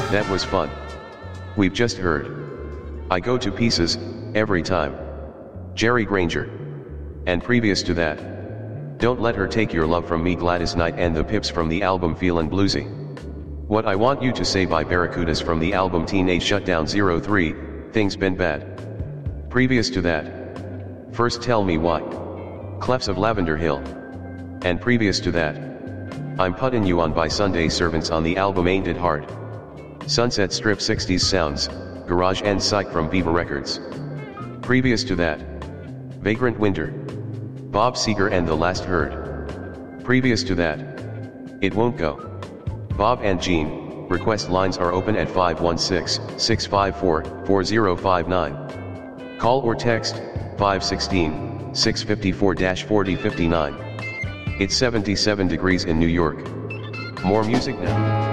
That was fun. We've just heard I Go to Pieces, Every Time. Jerry Granger. And previous to that, Don't Let Her Take Your Love From Me, Gladys Knight and the Pips from the album Feelin' Bluesy. What I Want You to Say by Barracudas from the album Teenage Shutdown 03, Things Been Bad. Previous to that, First Tell Me Why. Clefs of Lavender Hill. And previous to that, I'm Puttin' You On by Sunday Servants on the album Ain't It Hard. Sunset Strip 60s Sounds, Garage and Psych from Viva Records. Previous to that, Vagrant Winter. Bob Seger and The Last Herd. Previous to that, It Won't Go. Bob and Jean. Request lines are open at 516-654-4059. Call or text 516-654-4059. It's 77 degrees in New York. More music now.